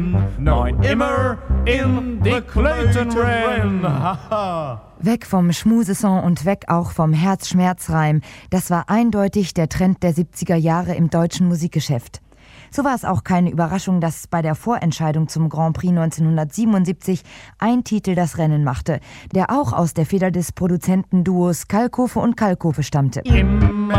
noch immer in die Klöten rennen. Weg vom Schmusesong und weg auch vom Herzschmerzreim. Das war eindeutig der Trend der 70er Jahre im deutschen Musikgeschäft. So war es auch keine Überraschung, dass bei der Vorentscheidung zum Grand Prix 1977 ein Titel das Rennen machte, der auch aus der Feder des Produzentenduos Kalkofe und Kalkofe stammte. Immer